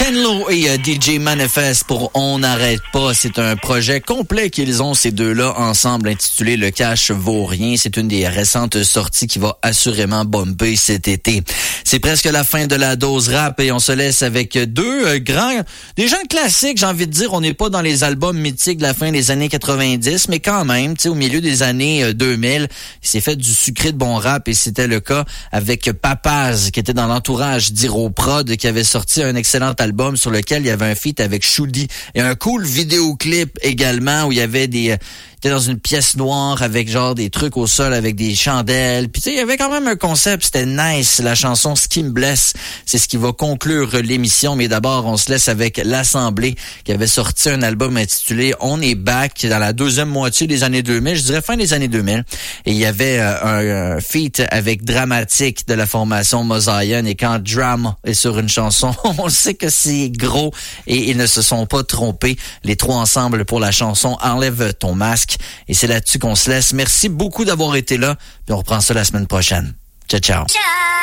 Ken Lo et DJ Manifest pour On n'arrête pas. C'est un projet complet qu'ils ont, ces deux-là, ensemble, intitulé Le Cash vaut rien. C'est une des récentes sorties qui va assurément bomber cet été. C'est presque la fin de la dose rap et on se laisse avec des gens classiques, j'ai envie de dire. On n'est pas dans les albums mythiques de la fin des années 90, mais quand même, tu sais, au milieu des années 2000, il s'est fait du sucré de bon rap et c'était le cas avec Papaz, qui était dans l'entourage d'Hiro Prod, qui avait sorti un excellent album sur lequel il y avait un feat avec Shoudi et un cool vidéoclip également où il y avait était dans une pièce noire avec genre des trucs au sol avec des chandelles. Puis tu sais, il y avait quand même un concept, c'était nice. La chanson Ce qui me blesse, c'est ce qui va conclure l'émission. Mais d'abord, on se laisse avec l'Assemblée qui avait sorti un album intitulé On est back dans la deuxième moitié des années 2000, je dirais fin des années 2000. Et il y avait un feat avec Dramatique de la formation Mosaïen. Et quand Drama est sur une chanson, on sait que c'est gros et ils ne se sont pas trompés. Les trois ensemble pour la chanson Enlève ton masque. Et c'est là-dessus qu'on se laisse. Merci beaucoup d'avoir été là. Puis on reprend ça la semaine prochaine. Ciao, ciao.